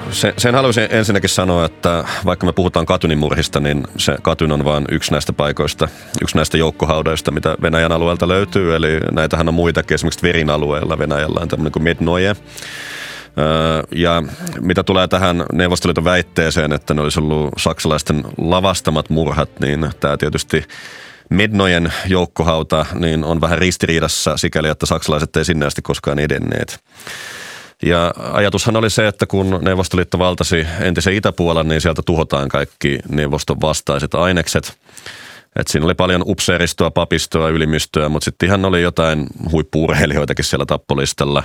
sen haluaisin ensinnäkin sanoa, että vaikka me puhutaan Katynin murhista, niin se Katyn on vain yksi näistä paikoista, yksi näistä joukkohaudoista, mitä Venäjän alueelta löytyy. Eli näitähän on muitakin, esimerkiksi Verin alueella Venäjällä on tämmöinen kuin Mednoje. Ja mitä tulee tähän Neuvostoliiton väitteeseen, että ne olisi ollut saksalaisten lavastamat murhat, niin tämä tietysti Mednojen joukkohauta niin on vähän ristiriidassa sikäli, että saksalaiset ei sinne asti koskaan edenneet. Ja ajatushan oli se, että kun Neuvostoliitto valtasi entisen Itä-Puolan, niin sieltä tuhotaan kaikki neuvoston vastaiset ainekset. Et siinä oli paljon upseeristoa, papistoa, ylimystöä, mutta sitten ihan oli jotain huippu-urheilijoitakin siellä tappolistalla,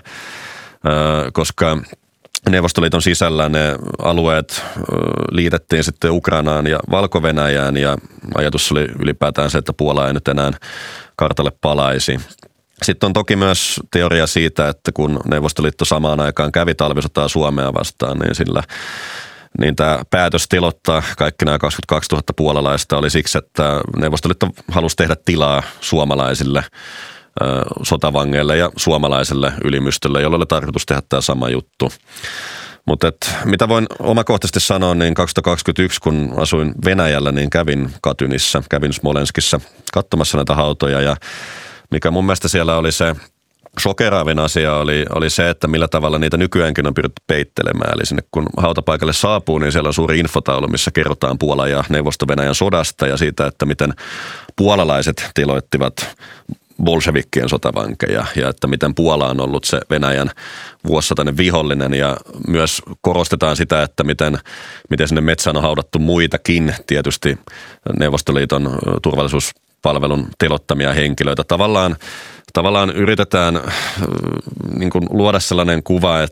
koska Neuvostoliiton sisällä ne alueet liitettiin sitten Ukrainaan ja Valko-Venäjään ja ajatus oli ylipäätään se, että Puola ei nyt enää kartalle palaisi. Sitten on toki myös teoria siitä, että kun Neuvostoliitto samaan aikaan kävi talvisotaa Suomea vastaan, niin tämä päätös tilottaa kaikki nämä 22 000 puolalaista oli siksi, että Neuvostoliitto halusi tehdä tilaa suomalaisille sotavangeille ja suomalaiselle ylimystölle, jolla oli tarkoitus tehdä tämä sama juttu. Mutta mitä voin omakohtaisesti sanoa, niin 2021 kun asuin Venäjällä, niin kävin Katynissa, kävin Smolenskissa katsomassa näitä hautoja ja mikä mun mielestä siellä oli se shokeraavin asia oli se, että millä tavalla niitä nykyäänkin on pyritty peittelemään. Eli sinne kun hautapaikalle saapuu, niin siellä on suuri infotaulu, missä kerrotaan Puolan ja Neuvosto-Venäjän sodasta ja siitä, että miten puolalaiset tiloittivat bolshevikkien sotavankeja ja että miten Puola on ollut se Venäjän vuosisatainen vihollinen ja myös korostetaan sitä, että miten sinne metsään on haudattu muitakin tietysti Neuvostoliiton turvallisuuspalvelun telottamia henkilöitä. Tavallaan yritetään niin kuin luoda sellainen kuva,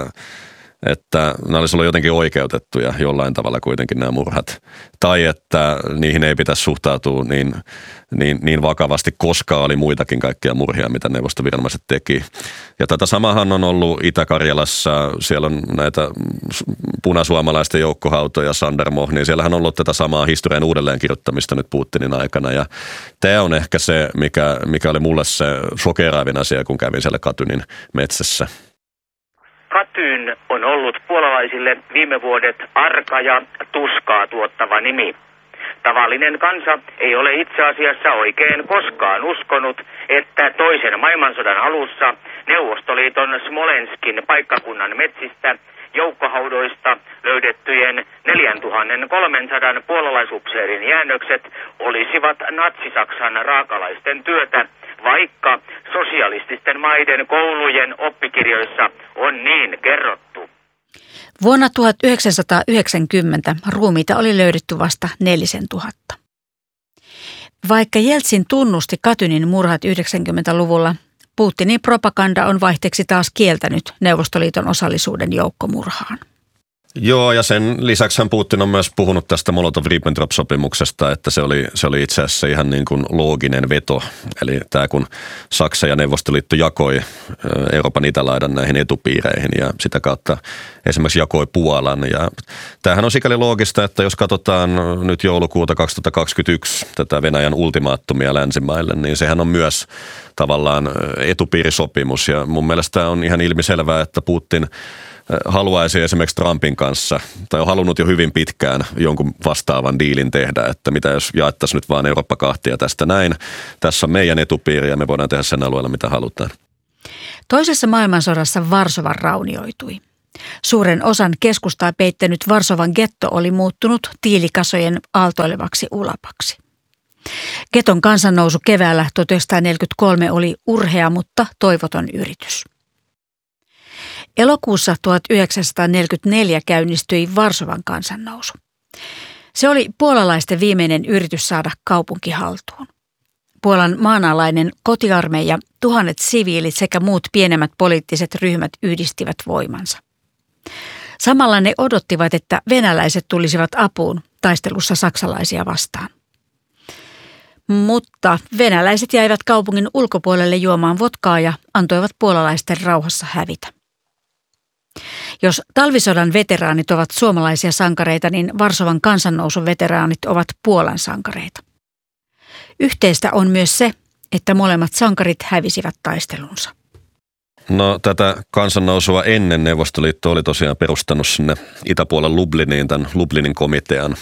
että nämä olisi ollut jotenkin oikeutettuja jollain tavalla kuitenkin nämä murhat. Tai että niihin ei pitäisi suhtautua niin vakavasti, koska oli muitakin kaikkia murhia, mitä neuvostoviranomaiset teki. Ja tätä samahan on ollut Itä-Karjalassa, siellä on näitä punasuomalaisten joukkohautoja, Sandermoh, niin siellähän on ollut tätä samaa historian uudelleenkirjoittamista nyt Putinin aikana. Ja tämä on ehkä se, mikä oli mulle se shokeraavin asia, kun kävin siellä Katynin metsässä. Katyn on ollut puolalaisille viime vuodet arka ja tuskaa tuottava nimi. Tavallinen kansa ei ole itse asiassa oikein koskaan uskonut, että toisen maailmansodan alussa Neuvostoliiton Smolenskin paikkakunnan metsistä joukkohaudoista löydettyjen 4300 puolalaisupseerin jäännökset olisivat natsi-Saksan raakalaisten työtä, vaikka sosialististen maiden koulujen oppikirjoissa on niin kerrottu. Vuonna 1990 ruumiita oli löydetty vasta 4000. Vaikka Jeltsin tunnusti Katynin murhat 90-luvulla, Putinin propaganda on vaihteeksi taas kieltänyt Neuvostoliiton osallisuuden joukkomurhaan. Joo, ja sen lisäksi Putin on myös puhunut tästä Molotov-Ribbentrop-sopimuksesta, että se oli itse asiassa ihan niin kuin looginen veto. Eli tämä kun Saksa ja Neuvostoliitto jakoi Euroopan itälaidan näihin etupiireihin ja sitä kautta esimerkiksi jakoi Puolan. Ja tämähän on sikäli loogista, että jos katsotaan nyt joulukuuta 2021 tätä Venäjän ultimaattumia länsimaille, niin sehän on myös tavallaan etupiirisopimus. Ja mun mielestä on ihan ilmiselvää, että Putin haluaisi esimerkiksi Trumpin kanssa, tai on halunnut jo hyvin pitkään jonkun vastaavan diilin tehdä, että mitä jos jaettaisiin nyt vaan Eurooppa kahtia tästä näin. Tässä on meidän etupiiri ja me voidaan tehdä sen alueella mitä halutaan. Toisessa maailmansodassa Varsova raunioitui. Suuren osan keskustaa peittänyt Varsovan getto oli muuttunut tiilikasojen aaltoilevaksi ulapaksi. Geton kansannousu keväällä 1943 oli urhea, mutta toivoton yritys. Elokuussa 1944 käynnistyi Varsovan kansannousu. Se oli puolalaisten viimeinen yritys saada kaupunki haltuun. Puolan maanalainen kotiarmeija, tuhannet siviilit sekä muut pienemmät poliittiset ryhmät yhdistivät voimansa. Samalla ne odottivat, että venäläiset tulisivat apuun taistelussa saksalaisia vastaan. Mutta venäläiset jäivät kaupungin ulkopuolelle juomaan vodkaa ja antoivat puolalaisten rauhassa hävitä. Jos talvisodan veteraanit ovat suomalaisia sankareita, niin Varsovan kansannousun veteraanit ovat Puolan sankareita. Yhteistä on myös se, että molemmat sankarit hävisivät taistelunsa. No tätä kansannousua ennen Neuvostoliitto oli tosiaan perustanut sinne itäpuolen Lubliniin tämän Lublinin komitean,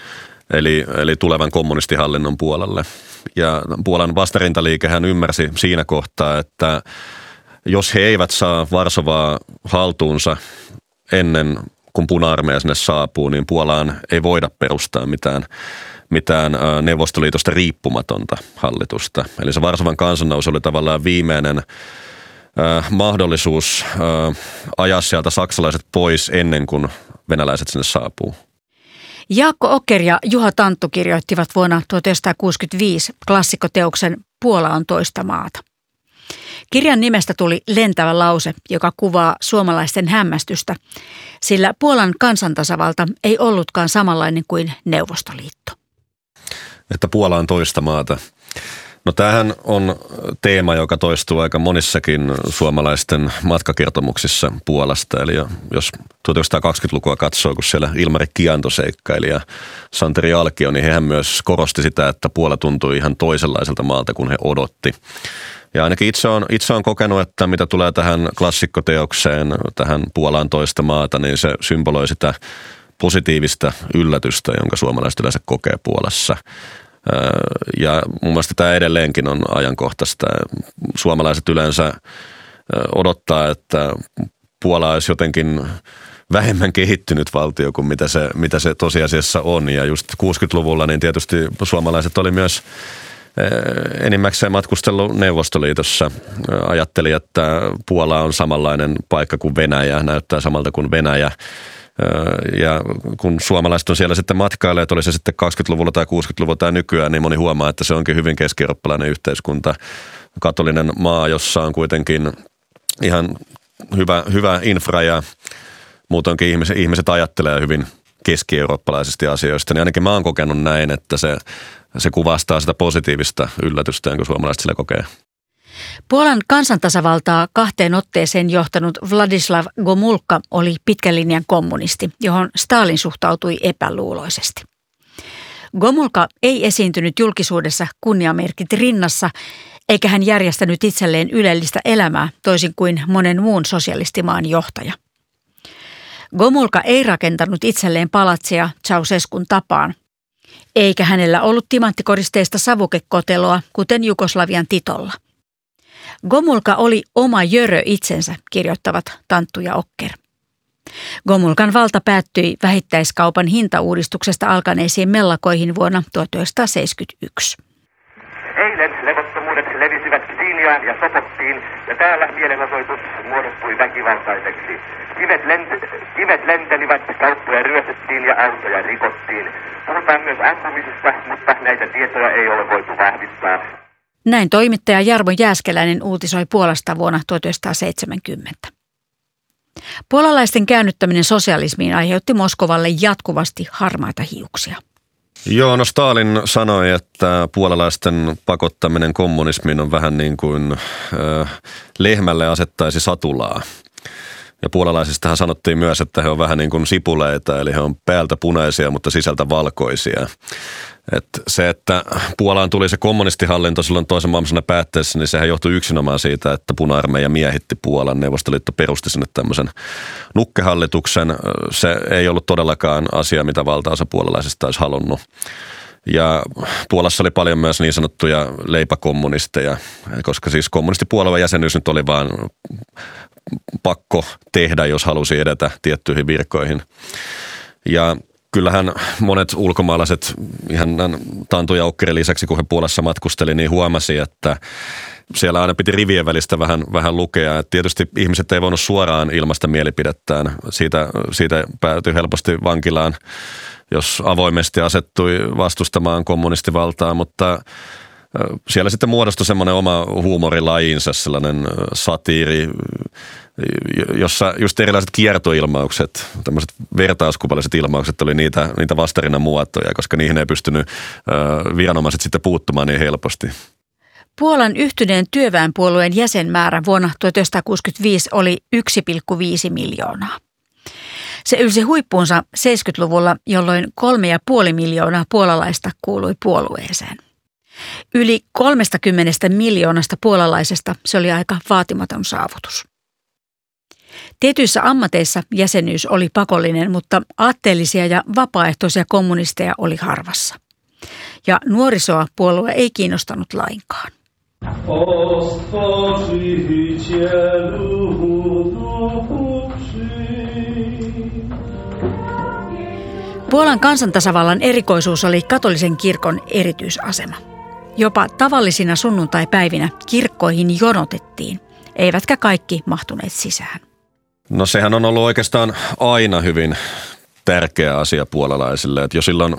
eli tulevan kommunistihallinnon puolelle. Ja Puolan vastarintaliikehän ymmärsi siinä kohtaa, että jos he eivät saa Varsovaa haltuunsa ennen kuin puna-armeija sinne saapuu, niin Puolaan ei voida perustaa mitään Neuvostoliitosta riippumatonta hallitusta. Eli se Varsovan kansannousu oli tavallaan viimeinen mahdollisuus ajaa sieltä saksalaiset pois ennen kuin venäläiset sinne saapuu. Jaakko Ocker ja Juha Tanttu kirjoittivat vuonna 1965 klassikkoteoksen Puola on toista maata. Kirjan nimestä tuli lentävä lause, joka kuvaa suomalaisten hämmästystä, sillä Puolan kansantasavalta ei ollutkaan samanlainen kuin Neuvostoliitto. Että Puola on toista maata. No tämähän on teema, joka toistuu aika monissakin suomalaisten matkakertomuksissa Puolasta. Eli jos 1920-lukua katsoo, kun siellä Ilmari Kianto seikkaili ja Santeri Alkio, niin hehän myös korosti sitä, että Puola tuntui ihan toisenlaiselta maalta kuin he odotti. Ja ainakin itse on kokenut, että mitä tulee tähän klassikkoteokseen, tähän Puolaan toista maata, niin se symboloi sitä positiivista yllätystä, jonka suomalaiset yleensä kokee Puolassa. Ja mun mielestä tämä edelleenkin on ajankohtaista. Suomalaiset yleensä odottaa, että Puola olisi jotenkin vähemmän kehittynyt valtio kuin mitä se tosiasiassa on. Ja just 60-luvulla niin tietysti suomalaiset oli myös enimmäkseen matkustellut Neuvostoliitossa. Ajatteli, että Puola on samanlainen paikka kuin Venäjä, näyttää samalta kuin Venäjä. Ja kun suomalaiset on siellä sitten matkailleet, oli se sitten 20-luvulla tai 60-luvulla tai nykyään, niin moni huomaa, että se onkin hyvin keski-eurooppalainen yhteiskunta. Katolinen maa, jossa on kuitenkin ihan hyvä infra ja muutoinkin ihmiset ajattelee hyvin keski-eurooppalaisesti asioista. Niin ainakin mä oon kokenut näin, että se kuvastaa sitä positiivista yllätystä, jonka suomalaiset sillä kokee. Puolan kansantasavaltaa 2 otteeseen johtanut Władysław Gomulka oli pitkän linjan kommunisti, johon Stalin suhtautui epäluuloisesti. Gomulka ei esiintynyt julkisuudessa kunniamerkit rinnassa, eikä hän järjestänyt itselleen ylellistä elämää toisin kuin monen muun sosialistimaan johtaja. Gomulka ei rakentanut itselleen palatsia Ceausescun tapaan, eikä hänellä ollut timanttikoristeista savukekoteloa, kuten Jugoslavian Titolla. Gomulka oli oma jörö itsensä, kirjoittavat Tanttu ja Ocker. Gomulkan valta päättyi vähittäiskaupan hintauudistuksesta alkaneisiin mellakoihin vuonna 1971. Eilen levottomuudet levisivät Gdyniaan ja Sopottiin ja täällä mielenosoitus muodostui väkivaltaiseksi. Kivet lentelivät, kauppoja ryöstettiin ja autoja rikottiin. Puhutaan myös ampumisista, mutta näitä tietoja ei ole voitu vahvistaa. Näin toimittaja Jarmo Jääskeläinen uutisoi Puolasta vuonna 1970. Puolalaisten käännyttäminen sosialismiin aiheutti Moskovalle jatkuvasti harmaita hiuksia. Joo, no Stalin sanoi, että puolalaisten pakottaminen kommunismiin on vähän niin kuin lehmälle asettaisi satulaa. Ja puolalaisistahan sanottiin myös, että he on vähän niin kuin sipuleita, eli he on päältä punaisia, mutta sisältä valkoisia. Että Puolaan tuli se kommunistihallinto silloin toisen maailmansodan päätteessä, niin sehän johtui yksinomaan siitä, että puna-armeija miehitti Puolan. Neuvostoliitto perusti sinne tämmöisen nukkehallituksen. Se ei ollut todellakaan asia, mitä valtaosa puolalaisista olisi halunnut. Ja Puolassa oli paljon myös niin sanottuja leipäkommunisteja, koska siis kommunistipuolueen jäsenyys nyt oli vaan pakko tehdä, jos halusi edetä tiettyihin virkoihin. Ja kyllähän monet ulkomaalaiset, ihan Tanttu ja Ockerin lisäksi, kun he Puolassa matkusteli, niin huomasi, että siellä aina piti rivien välistä vähän lukea. Et tietysti ihmiset ei voinut suoraan ilmaista mielipidettään. Siitä päätyi helposti vankilaan, jos avoimesti asettui vastustamaan kommunistivaltaa, mutta siellä sitten muodostui semmoinen oma huumorilajinsa, sellainen satiiri, jossa just erilaiset kiertoilmaukset, tämmöiset vertauskuvalliset ilmaukset oli niitä vastarinnan muotoja, koska niihin ei pystynyt viranomaiset sitten puuttumaan niin helposti. Puolan yhtyneen työväenpuolueen jäsenmäärä vuonna 1965 oli 1,5 miljoonaa. Se ylsi huippuunsa 70-luvulla, jolloin 3,5 miljoonaa puolalaista kuului puolueeseen. Yli 30 miljoonasta puolalaisesta se oli aika vaatimaton saavutus. Tietyissä ammateissa jäsenyys oli pakollinen, mutta aatteellisia ja vapaaehtoisia kommunisteja oli harvassa. Ja nuorisoa puolue ei kiinnostanut lainkaan. Puolan kansantasavallan erikoisuus oli katolisen kirkon erityisasema. Jopa tavallisina sunnuntaipäivinä kirkkoihin jonotettiin, eivätkä kaikki mahtuneet sisään. No sehän on ollut oikeastaan aina hyvin tärkeä asia puolalaisille, että jo silloin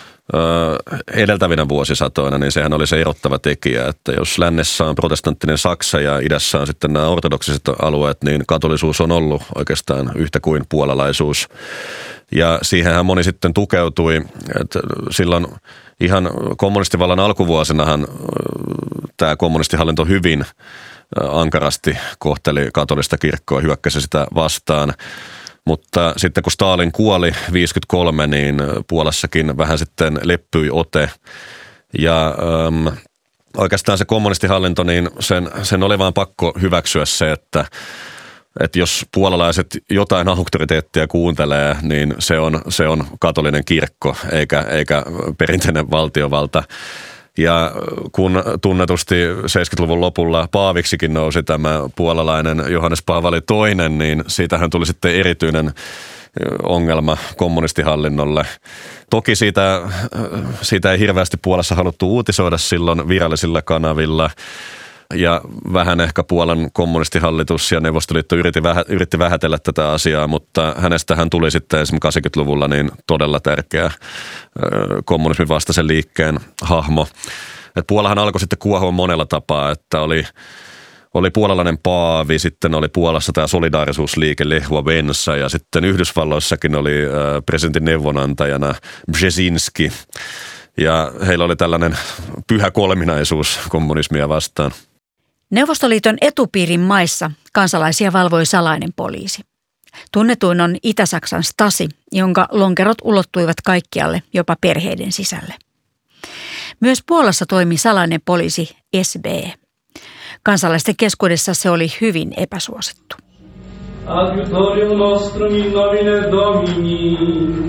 edeltävinä vuosisatoina, niin sehän oli se erottava tekijä, että jos lännessä on protestanttinen Saksa ja idässä on sitten nämä ortodoksiset alueet, niin katolisuus on ollut oikeastaan yhtä kuin puolalaisuus. Ja siihenhän moni sitten tukeutui, että silloin ihan kommunistivallan alkuvuosinahan tämä kommunistihallinto hyvin ankarasti kohteli katolista kirkkoa, hyökkäsi sitä vastaan. Mutta sitten kun Stalin kuoli 1953, niin Puolassakin vähän sitten leppyi ote. Ja oikeastaan se kommunistihallinto, niin sen oli vaan pakko hyväksyä se, että jos puolalaiset jotain auktoriteettia kuuntelee, niin se on katolinen kirkko eikä perinteinen valtiovalta. Ja kun tunnetusti 70-luvun lopulla paaviksikin nousi tämä puolalainen Johannes Paavali II, niin siitähän tuli sitten erityinen ongelma kommunistihallinnolle. Toki siitä ei hirveästi Puolassa haluttu uutisoida silloin virallisilla kanavilla. Ja vähän ehkä Puolan kommunistihallitus ja Neuvostoliitto yritti vähätellä tätä asiaa, mutta hänestähän tuli sitten esimerkiksi 80-luvulla niin todella tärkeä kommunismin vastaisen liikkeen hahmo. Et Puolahan alkoi sitten kuohua monella tapaa, että oli puolalainen paavi, sitten oli Puolassa tämä solidaarisuusliike Lech Wałęsa ja sitten Yhdysvalloissakin oli presidentin neuvonantajana Brzezinski. Ja heillä oli tällainen pyhä kolminaisuus kommunismia vastaan. Neuvostoliiton etupiirin maissa kansalaisia valvoi salainen poliisi. Tunnetuin on Itä-Saksan Stasi, jonka lonkerot ulottuivat kaikkialle, jopa perheiden sisälle. Myös Puolassa toimi salainen poliisi SB. Kansalaisten keskuudessa se oli hyvin epäsuosittu. Adjutorium nostrum in nomine Domini.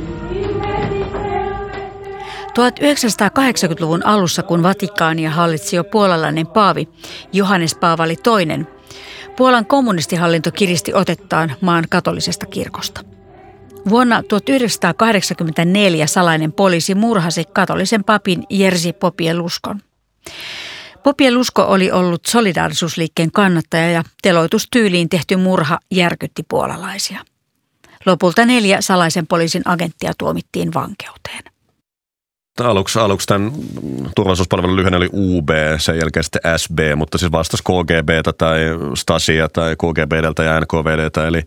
1980-luvun alussa, kun Vatikaania hallitsi jo puolalainen paavi Johannes Paavali II, Puolan kommunistihallinto kiristi otettaan maan katolisesta kirkosta. Vuonna 1984 salainen poliisi murhasi katolisen papin Jerzy Popieluskon. Popielusko oli ollut solidaarisuusliikkeen kannattaja ja teloitustyyliin tehty murha järkytti puolalaisia. Lopulta 4 salaisen poliisin agenttia tuomittiin vankeuteen. Aluksi tämän turvallisuuspalvelun lyhenne oli UB, sen jälkeen sitten SB, mutta siis vastasi KGB:tä tai Stasia tai KGB:ltä ja NKVD:tä, eli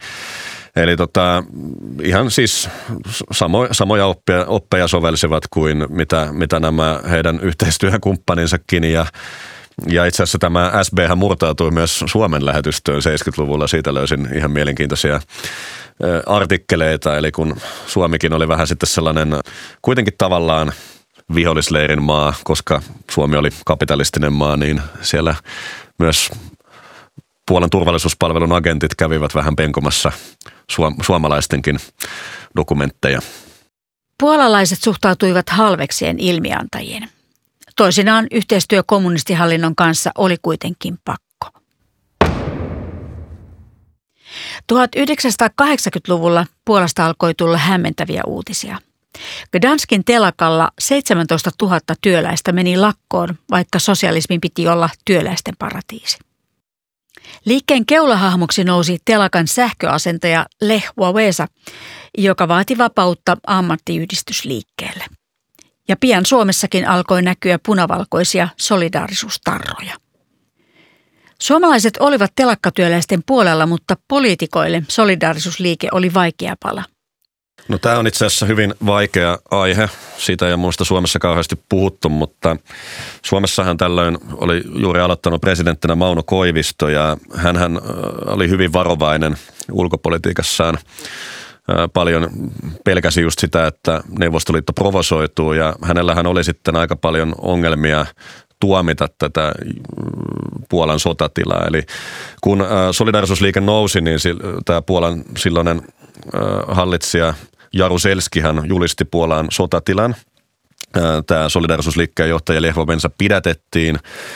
ihan siis samoja oppeja sovelsivat kuin mitä nämä heidän yhteistyökumppaninsakin ja itse asiassa tämä SBhän murtautui myös Suomen lähetystöön 70-luvulla. Siitä löysin ihan mielenkiintoisia artikkeleita, eli kun Suomikin oli vähän sitten sellainen kuitenkin tavallaan vihollisleirin maa, koska Suomi oli kapitalistinen maa, niin siellä myös Puolan turvallisuuspalvelun agentit kävivät vähän penkomassa suomalaistenkin dokumentteja. Puolalaiset suhtautuivat halveksien ilmiantajiin. Toisinaan yhteistyö kommunistihallinnon kanssa oli kuitenkin pakko. 1980-luvulla Puolasta alkoi tulla hämmentäviä uutisia. Gdanskin telakalla 17 000 työläistä meni lakkoon, vaikka sosialismin piti olla työläisten paratiisi. Liikkeen keulahahmoksi nousi telakan sähköasentaja Lech Wałęsa, joka vaati vapautta ammattiyhdistysliikkeelle. Ja pian Suomessakin alkoi näkyä punavalkoisia solidaarisuustarroja. Suomalaiset olivat telakkatyöläisten puolella, mutta poliitikoille solidaarisuusliike oli vaikea pala. No tämä on itse asiassa hyvin vaikea aihe. Siitä ei ole minusta Suomessa kauheasti puhuttu, mutta Suomessahan tällöin oli juuri aloittanut presidenttinä Mauno Koivisto ja hänhän oli hyvin varovainen ulkopolitiikassaan. Paljon pelkäsi just sitä, että Neuvostoliitto provosoituu ja hänellähän oli sitten aika paljon ongelmia tuomita tätä Puolan sotatilaa. Eli kun Solidaarisuusliike nousi, niin tämä Puolan silloinen hallitsija Jaruzelskihan julisti Puolaan sotatilan. Tämä Solidaarisuusliikkeen johtaja Lech Wałęsa pidätettiin.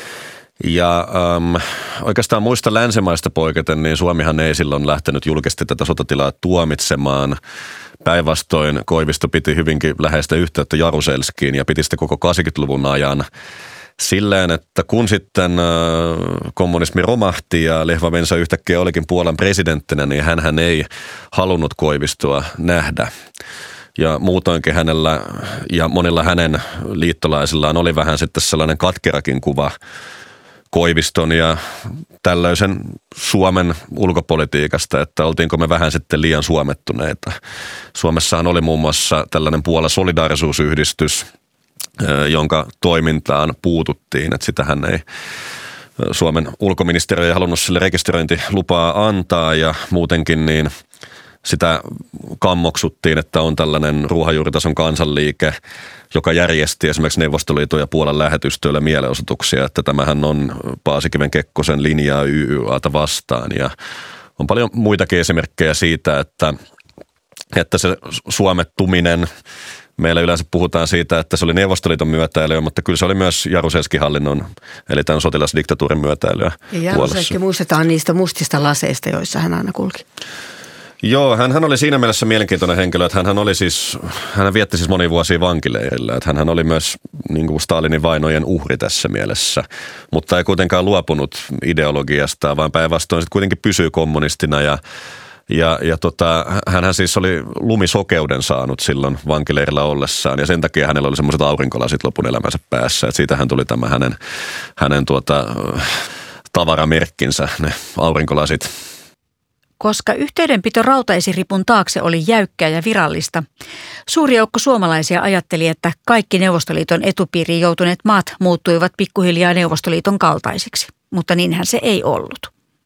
Ja oikeastaan muista länsimaista poiketen, niin Suomihan ei silloin lähtenyt julkisesti tätä sotatilaa tuomitsemaan. Päinvastoin Koivisto piti hyvinkin läheistä yhteyttä Jaruzelskiin ja piti sitä koko 80-luvun ajan silleen, että kun sitten kommunismi romahti ja Lech Wałęsa yhtäkkiä olikin Puolan presidenttinä, niin hänhän ei halunnut Koivistoa nähdä. Ja muutoinkin hänellä ja monilla hänen liittolaisillaan oli vähän sitten sellainen katkerakin kuva Koiviston ja tällöisen Suomen ulkopolitiikasta, että oltiinko me vähän sitten liian suomettuneita. Suomessahan oli muun muassa tällainen Puolan solidaarisuusyhdistys, jonka toimintaan puututtiin, että sitähän ei Suomen ulkoministeriö ei halunnut sille rekisteröintilupaa antaa ja muutenkin niin sitä kammoksuttiin, että on tällainen ruohonjuuritason kansanliike, joka järjesti esimerkiksi Neuvostoliiton ja Puolan lähetystöillä mielenosoituksia, että tämähän on Paasikiven-Kekkosen linjaa YYAta vastaan. Ja on paljon muitakin esimerkkejä siitä, että se suomettuminen, meillä yleensä puhutaan siitä, että se oli Neuvostoliiton myötäilyä, mutta kyllä se oli myös Jaruzelskin hallinnon, eli tämän sotilasdiktatuurin myötäilyä. Ja Jaruzelski muistetaan niistä mustista laseista, joissa hän aina kulki. Joo, hän oli siinä mielessä mielenkiintoinen henkilö, että hän vietti siis monia vuosia vankileirillä, että hän oli myös niin kuin Stalinin vainojen uhri tässä mielessä, mutta ei kuitenkaan luopunut ideologiasta, vaan päinvastoin sitten kuitenkin pysyy kommunistina ja hänhän siis oli lumisokeuden saanut silloin vankileirillä ollessaan ja sen takia hänellä oli semmoiset aurinkolasit lopun elämänsä päässä, että siitähän tuli tämä hänen tavaramerkkinsä, ne aurinkolasit. Koska yhteydenpito rautaesiripun taakse oli jäykkää ja virallista, suuri joukko suomalaisia ajatteli, että kaikki Neuvostoliiton etupiiriin joutuneet maat muuttuivat pikkuhiljaa Neuvostoliiton kaltaisiksi, mutta niinhän se ei ollut.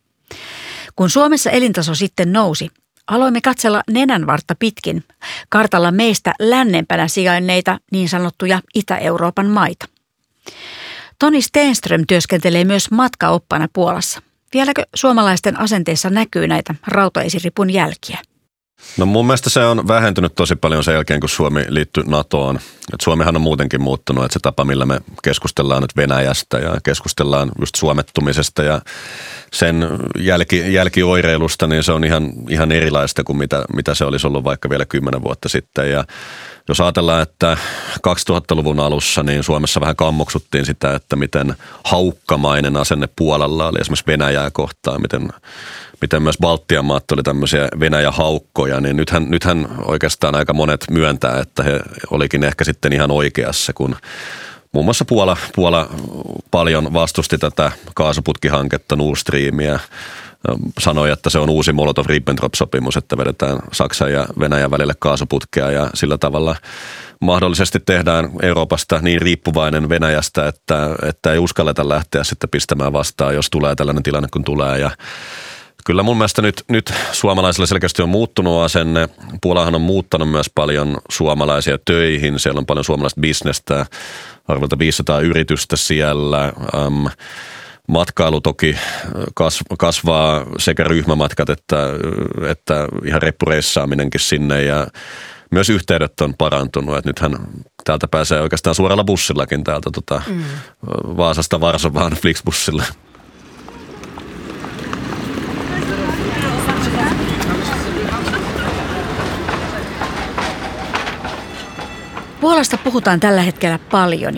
Kun Suomessa elintaso sitten nousi, aloimme katsella nenänvartta pitkin kartalla meistä lännempänä sijainneita niin sanottuja Itä-Euroopan maita. Toni Stenström työskentelee myös matkaoppana Puolassa. Vieläkö suomalaisten asenteissa näkyy näitä rautaesiripun jälkiä? No mun mielestä se on vähentynyt tosi paljon sen jälkeen, kun Suomi liittyi NATOon. Et Suomihan on muutenkin muuttunut, että se tapa, millä me keskustellaan nyt Venäjästä ja keskustellaan just suomettumisesta ja sen jälkioireilusta, niin se on ihan erilaista kuin mitä se olisi ollut vaikka vielä 10 vuotta sitten. Ja jos ajatellaan, että 2000-luvun alussa niin Suomessa vähän kammoksuttiin sitä, että miten haukkamainen asenne Puolalla oli esimerkiksi Venäjää kohtaan, miten myös Baltian maat oli tämmöisiä Venäjä-haukkoja, niin nythän oikeastaan aika monet myöntää, että he olikin ehkä sitten ihan oikeassa, kun muun muassa Puola paljon vastusti tätä kaasuputkihanketta Nord Streamia, sanoi, että se on uusi Molotov-Ribbentrop-sopimus, että vedetään Saksan ja Venäjän välille kaasuputkea ja sillä tavalla mahdollisesti tehdään Euroopasta niin riippuvainen Venäjästä, että ei uskalleta lähteä sitten pistämään vastaan, jos tulee tällainen tilanne, kun tulee. Ja kyllä mun mielestä nyt suomalaisilla selkeästi on muuttunut asenne. Puolahan on muuttanut myös paljon suomalaisia töihin. Siellä on paljon suomalaista bisnestä, arvolta 500 yritystä siellä. Matkailu toki kasvaa sekä ryhmämatkat että ihan reppureissaaminenkin sinne ja myös yhteydet on parantunut. Et nythän täältä pääsee oikeastaan suoralla bussillakin täältä Vaasasta Varsovaan Flixbussilla. Puolasta puhutaan tällä hetkellä paljon